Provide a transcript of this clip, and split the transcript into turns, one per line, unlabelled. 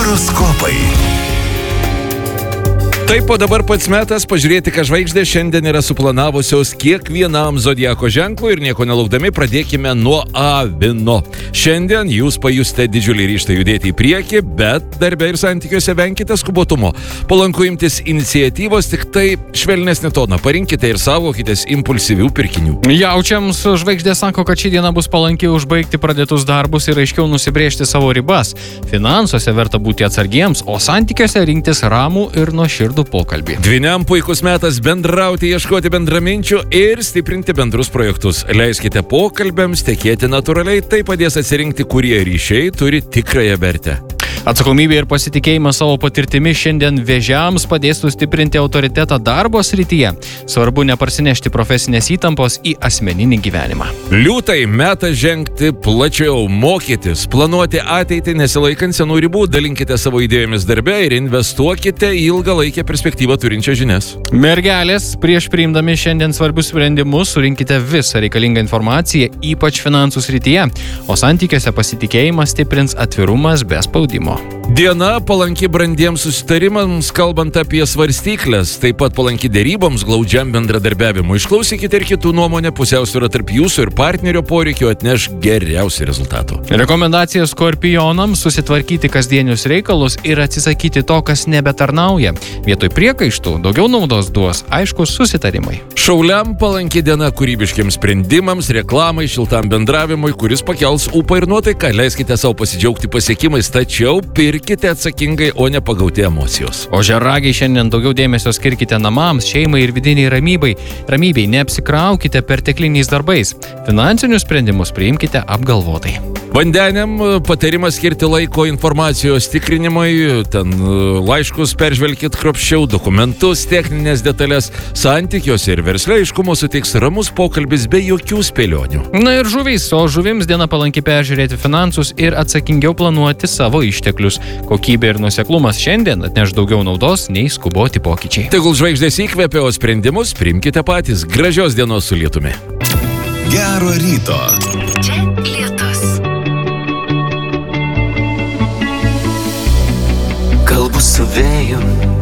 Horoskopai.
Taip, o dabar pats metas pažiūrėti, ką žvaigždės šiandien yra suplanavusios kiekvienam zodiako ženklui ir nieko nelaukdami pradėkime nuo Avino. Šiandien jūs pajusite didžiulį ryžtą judėti į priekį, bet darbe ir santykiuose venkite skubotumo. Palanku imtis iniciatyvos, tik tai švelnesnį toną parinkite ir saugokitės impulsyvių pirkinių.
Jaučiams žvaigždė sako, kad ši diena bus palanki užbaigti pradėtus darbus ir aiškiau nusibrėžti savo ribas. Finansuose verta būti atsargiems, o santykiuose rinktis ramų ir nuoširdų pokalbį.
Dvyniam puikus metas bendrauti, ieškoti bendraminčių ir stiprinti bendrus projektus. Leiskite pokalbėms tekėti natūraliai, tai padės atsirinkti, kurie ryšiai turi tikrąją vertę.
Atsakomybė ir pasitikėjimas savo patirtimi šiandien vėžiams padės sustiprinti autoritetą darbo srityje. Svarbu neparsinešti profesinės įtampos į asmeninį gyvenimą.
Liūtai, metas žengti plačiau, mokytis, planuoti ateitį nesilaikant senų ribų, dalinkite savo idėjomis darbe ir investuokite į ilgalaikę perspektyvą turinčią žinias.
Mergelės, prieš priimdami šiandien svarbius sprendimus, surinkite visą reikalingą informaciją, ypač finansų srityje, o santykiuose pasitikėjimas stiprins atvirumas be spaudimo.
Diena palanki brandiems susitarimams, kalbant apie svarstyklės, taip pat palanki deryboms, glaudžiam bendradarbiavimui. Išklausykite ir kitų nuomonę, pusiausvyrą tarp jūsų ir partnerio poreikių atneš geriausių rezultatų.
Rekomendacija skorpionams: susitvarkyti kasdienius reikalus ir atsisakyti to, kas nebetarnauja. Vietoj priekaištų daugiau naudos duos aiškus susitarimai.
Šauliam palanki diena kūrybiškiams sprendimams, reklamai, šiltam bendravimui, kuris pakels ūpą ir nuotaiką. Leiskite savo pasidžiaugti pasiekimais, tačiau pirkite atsakingai, o ne pagauti emocijos.
O žeragiai, šiandien daugiau dėmesio skirkite namams, šeimai ir vidiniai ramybei. Neapsikraukite pertekliniais darbais. Finansinius sprendimus priimkite apgalvotai.
Vandeniam patarimas skirti laiko informacijos tikrinimui, ten laiškus peržvelkit kruopščiau, dokumentus, techninės detalės, santykiuose ir versle aiškumo suteiks ramus pokalbis be jokių spėlionių.
Na ir žuvys, o žuvims diena palanki peržiūrėti finansus ir atsakingiau planuoti savo išteklius. Kokybė ir nuoseklumas šiandien atneš daugiau naudos nei skuboti pokyčiai.
Tegul žvaigždės įkvėpia, o sprendimus priimkite patys. Gražios dienos su lietumi.
Gero ryto.
Čia lietus.
Kalbu su vėjum,